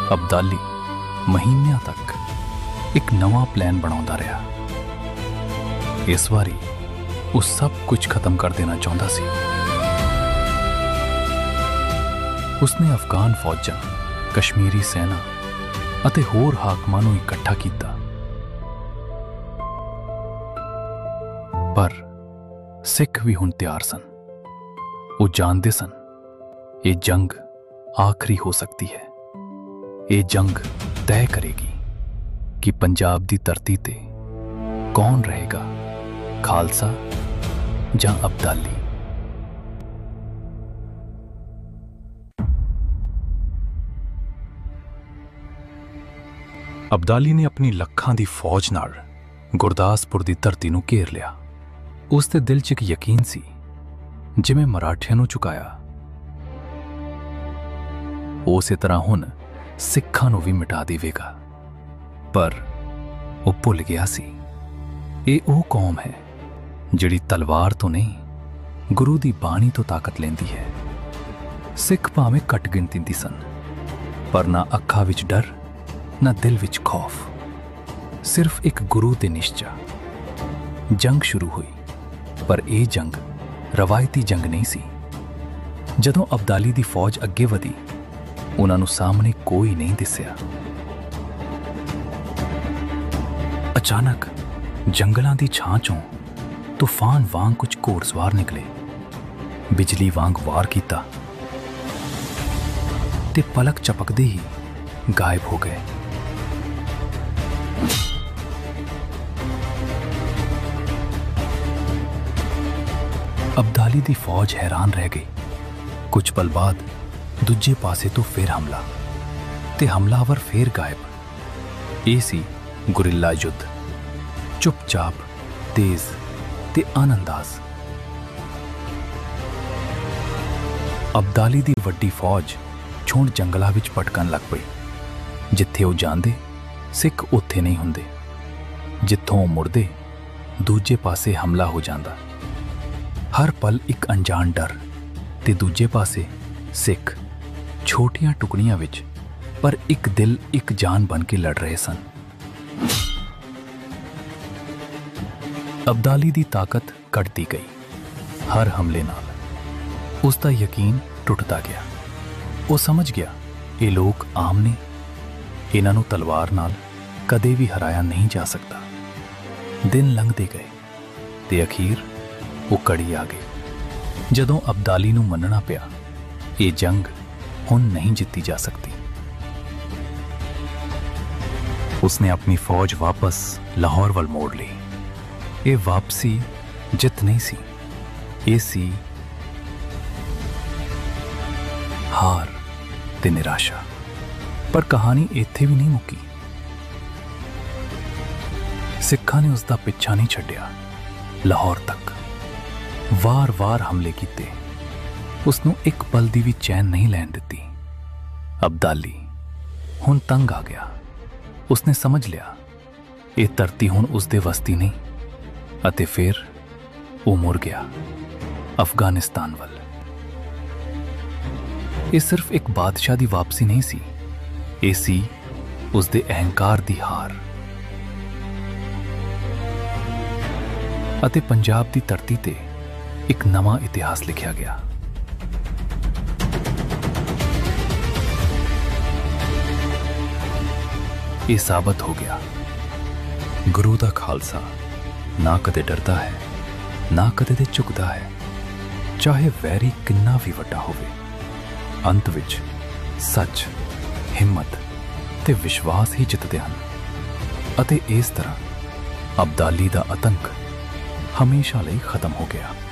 ਅਬਦਾਲੀ ਮਹੀਨਿਆਂ ਤੱਕ ਇੱਕ ਨਵਾਂ ਪਲਾਨ ਬਣਾਉਂਦਾ ਰਿਹਾ। ਇਸ ਵਾਰੀ ਉਹ ਸਭ ਕੁਝ ਖਤਮ ਕਰ ਦੇਣਾ ਚਾਹੁੰਦਾ ਸੀ। ਉਸਨੇ ਅਫਗਾਨ ਫੌਜਾਂ, ਕਸ਼ਮੀਰੀ ਸੈਨਾ ਅਤੇ ਹੋਰ ਹਾਕਮਾਂ ਨੂੰ ਇਕੱਠਾ ਕੀਤਾ, ਪਰ ਸਿੱਖ ਵੀ ਹੁਣ ਤਿਆਰ ਸਨ। ਉਹ ਜਾਣਦੇ ਸਨ ਇਹ ਜੰਗ ਆਖਰੀ ਹੋ ਸਕਦੀ ਹੈ। ਇਹ ਜੰਗ ਤੈਅ ਕਰੇਗੀ ਕਿ ਪੰਜਾਬ ਦੀ ਧਰਤੀ ਤੇ ਕੌਣ ਰਹੇਗਾ, ਖਾਲਸਾ ਜਾਂ ਅਬਦਾਲੀ। ਅਬਦਾਲੀ ਨੇ ਆਪਣੀ ਲੱਖਾਂ ਦੀ ਫੌਜ ਨਾਲ ਗੁਰਦਾਸਪੁਰ ਦੀ ਧਰਤੀ ਨੂੰ ਘੇਰ ਲਿਆ। ਉਸ ਦੇ ਦਿਲ 'ਚ ਇੱਕ ਯਕੀਨ ਸੀ, ਜਿਵੇਂ ਮਰਾਠਿਆਂ ਨੂੰ ਝੁਕਾਇਆ, ਉਸੇ ਤਰ੍ਹਾਂ ਹੁਣ ਸਿੱਖਾਂ ਨੂੰ ਵੀ ਮਿਟਾ ਦੇਵੇਗਾ। ਪਰ ਉਹ ਭੁੱਲ ਗਿਆ ਸੀ, ਇਹ ਉਹ ਕੌਮ ਹੈ ਜਿਹੜੀ ਤਲਵਾਰ ਤੋਂ ਨਹੀਂ, ਗੁਰੂ ਦੀ ਬਾਣੀ ਤੋਂ ਤਾਕਤ ਲੈਂਦੀ ਹੈ। ਸਿੱਖ ਭਾਵੇਂ ਘੱਟ ਗਿਣਤੀ ਦੀ ਸਨ, ਪਰ ਨਾ ਅੱਖਾਂ ਵਿੱਚ ਡਰ, ਨਾ ਦਿਲ ਵਿੱਚ ਖੌਫ, ਸਿਰਫ ਇੱਕ ਗੁਰੂ ਤੇ ਨਿਸ਼ਚਾ। ਜੰਗ ਸ਼ੁਰੂ ਹੋਈ, ਪਰ ਇਹ ਜੰਗ ਰਵਾਇਤੀ ਜੰਗ ਨਹੀਂ ਸੀ। ਜਦੋਂ ਅਬਦਾਲੀ ਦੀ ਫੌਜ ਅੱਗੇ ਵਧੀ, ਉਹਨਾਂ ਨੂੰ ਸਾਹਮਣੇ ਕੋਈ ਨਹੀਂ ਦਿਸਿਆ। ਅਚਾਨਕ ਜੰਗਲਾਂ ਦੀ ਛਾਂ ਚੋਂ ਤੂਫਾਨ ਵਾਂਗ ਕੁਝ ਘੋੜਸਵਾਰ ਨਿਕਲੇ, ਬਿਜਲੀ ਵਾਂਗ ਵਾਰ ਕੀਤਾ ਤੇ ਪਲਕ ਝਪਕਦੇ ਹੀ ਗਾਇਬ ਹੋ ਗਏ। ਅਬਦਾਲੀ ਦੀ ਫੌਜ ਹੈਰਾਨ ਰਹਿ ਗਈ। ਕੁਝ ਪਲ ਬਾਅਦ ਦੂਜੇ ਪਾਸੇ ਤੋਂ ਫਿਰ ਹਮਲਾ, ਤੇ ਹਮਲਾਵਰ ਫੇਰ ਗਾਇਬ। ਇਹ ਸੀ ਗੁਰਿੱਲਾ ਯੁੱਧ, ਚੁੱਪਚਾਪ, ਤੇਜ਼ ਤੇ ਅਨੰਦਾਜ਼। ਅਬਦਾਲੀ ਦੀ ਵੱਡੀ ਫੌਜ ਛੋੜ ਜੰਗਲਾਂ ਵਿੱਚ ਭਟਕਣ ਲੱਗ ਪਈ। ਜਿੱਥੇ ਉਹ ਜਾਂਦੇ, ਸਿੱਖ ਉੱਥੇ ਨਹੀਂ ਹੁੰਦੇ। ਜਿੱਥੋਂ ਉਹ ਮੁੜਦੇ, ਦੂਜੇ ਪਾਸੇ ਹਮਲਾ ਹੋ ਜਾਂਦਾ। ਹਰ ਪਲ ਇੱਕ ਅਣਜਾਣ ਡਰ, ਤੇ ਦੂਜੇ ਪਾਸੇ ਸਿੱਖ ਛੋਟੀਆਂ ਟੁਕੜੀਆਂ ਵਿੱਚ, ਪਰ ਇੱਕ ਦਿਲ, ਇੱਕ ਜਾਨ ਬਣ ਕੇ ਲੜ ਰਹੇ ਸਨ। ਅਬਦਾਲੀ ਦੀ ਤਾਕਤ ਘਟਦੀ ਗਈ। ਹਰ ਹਮਲੇ ਨਾਲ ਉਸ ਦਾ ਯਕੀਨ ਟੁੱਟਦਾ ਗਿਆ। ਉਹ ਸਮਝ ਗਿਆ, ਇਹ ਲੋਕ ਆਮ ਨੇ, ਇਹਨਾਂ ਨੂੰ ਤਲਵਾਰ ਨਾਲ ਕਦੇ ਵੀ ਹਰਾਇਆ ਨਹੀਂ ਜਾ ਸਕਦਾ। ਦਿਨ ਲੰਘਦੇ ਗਏ ਤੇ ਅਖੀਰ ਉਹ ਘੜੀ ਆ ਗਈ ਜਦੋਂ ਅਬਦਾਲੀ ਨੂੰ ਮੰਨਣਾ ਪਿਆ, ਇਹ ਜੰਗ ਹੁਣ ਨਹੀਂ ਜਿੱਤੀ ਜਾ ਸਕਦੀ। ਉਸਨੇ ਆਪਣੀ ਫੌਜ ਵਾਪਸ ਲਾਹੌਰ ਵੱਲ ਮੋੜ ਲਈ। ਇਹ ਵਾਪਸੀ ਜਿੱਤ ਨਹੀਂ ਸੀ, ਇਹ ਸੀ ਹਾਰ ਤੇ ਨਿਰਾਸ਼ਾ। ਪਰ ਕਹਾਣੀ ਇੱਥੇ ਵੀ ਨਹੀਂ ਮੁੱਕੀ। ਸਿੱਖਾਂ ਨੇ ਉਸ ਦਾ ਪਿੱਛਾ ਨਹੀਂ ਛੱਡਿਆ। ਲਾਹੌਰ ਤੱਕ ਵਾਰ-ਵਾਰ ਹਮਲੇ ਕੀਤੇ, ਉਸ ਨੂੰ ਇੱਕ ਪਲ ਦੀ ਵੀ ਚੈਨ ਨਹੀਂ ਲੈਣ ਦਿੱਤੀ। ਅਬਦਾਲੀ ਹੁਣ ਤੰਗ ਆ ਗਿਆ। ਉਸਨੇ ਸਮਝ ਲਿਆ, ਇਹ ਧਰਤੀ ਹੁਣ ਉਸ ਦੇ ਵੱਸ ਦੀ ਨਹੀਂ, ਅਤੇ ਫਿਰ ਉਹ ਮੁੜ ਗਿਆ ਅਫਗਾਨਿਸਤਾਨ ਵੱਲ। ਇਹ ਸਿਰਫ ਇੱਕ ਬਾਦਸ਼ਾਹ ਦੀ ਵਾਪਸੀ ਨਹੀਂ ਸੀ, ਇਹ ਸੀ ਉਸ ਦੇ ਅਹੰਕਾਰ ਦੀ ਹਾਰ। ਅਤੇ ਪੰਜਾਬ ਦੀ ਧਰਤੀ ਤੇ ਇੱਕ ਨਵਾਂ ਇਤਿਹਾਸ ਲਿਖਿਆ ਗਿਆ। ਇਹ ਸਾਬਤ ਹੋ ਗਿਆ, ਗੁਰੂ ਦਾ ਖਾਲਸਾ ਨਾ ਕਦੇ ਡਰਦਾ ਹੈ, ਨਾ ਕਦੇ ਤੇ ਝੁਕਦਾ ਹੈ, ਚਾਹੇ ਵੈਰੀ ਕਿੰਨਾ ਵੀ ਵੱਡਾ ਹੋਵੇ। ਅੰਤ ਵਿੱਚ ਸੱਚ, ਹਿੰਮਤ ਤੇ ਵਿਸ਼ਵਾਸ ਹੀ ਜਿੱਤਦੇ ਹਨ। ਅਤੇ ਇਸ ਤਰ੍ਹਾਂ ਅਬਦਾਲੀ ਦਾ ਆਤੰਕ ਹਮੇਸ਼ਾ ਲਈ ਖਤਮ ਹੋ ਗਿਆ।